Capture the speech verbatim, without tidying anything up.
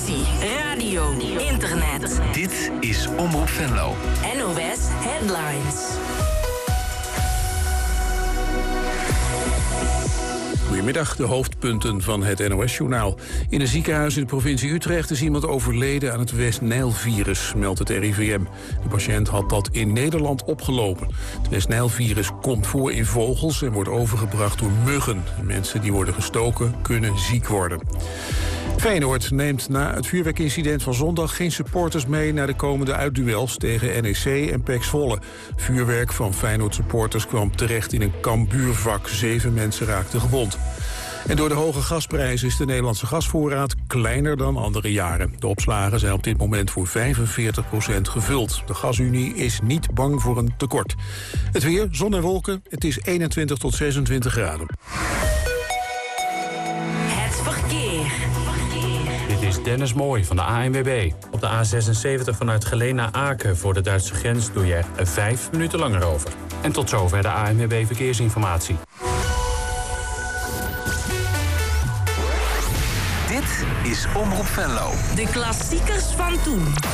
televisie, radio, internet. Dit is Omroep Venlo. N O S Headlines. Goedemiddag, de hoofdpunten van het N O S-journaal. In een ziekenhuis in de provincie Utrecht is iemand overleden aan het West-Nijl-virus, meldt het R I V M. De patiënt had dat in Nederland opgelopen. Het West-Nijl-virus komt voor in vogels en wordt overgebracht door muggen. Mensen die worden gestoken kunnen ziek worden. Feyenoord neemt na het vuurwerkincident van zondag geen supporters mee naar de komende uitduels tegen N E C en P E C Zwolle. Vuurwerk van Feyenoord-supporters kwam terecht in een Cambuurvak. Zeven mensen raakten gewond. En door de hoge gasprijzen is de Nederlandse gasvoorraad kleiner dan andere jaren. De opslagen zijn op dit moment voor vijfenveertig procent gevuld. De Gasunie is niet bang voor een tekort. Het weer, zon en wolken, het is eenentwintig tot zesentwintig graden. Het verkeer. Dit is Dennis Mooij van de A N W B. Op de A zesenzeventig vanuit Geleen naar Aken voor de Duitse grens doe je er vijf minuten langer over. En tot zover de A N W B Verkeersinformatie. Dit is Omroep Venlo. De klassiekers van toen.